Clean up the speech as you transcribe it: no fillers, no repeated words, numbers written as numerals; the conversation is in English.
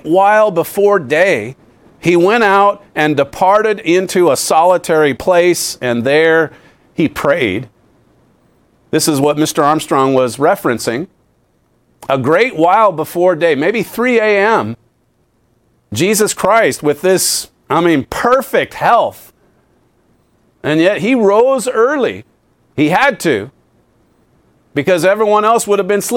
while before day, he went out and departed into a solitary place, and there he prayed. This is what Mr. Armstrong was referencing. A great while before day, maybe 3 a.m., Jesus Christ with this, perfect health. And yet he rose early. He had to, because everyone else would have been sleeping.